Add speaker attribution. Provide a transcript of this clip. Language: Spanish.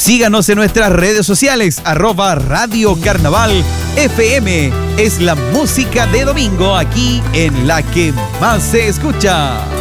Speaker 1: Síganos en nuestras redes sociales, @Radio Carnaval FM. Es la música de domingo aquí en la que más se escucha.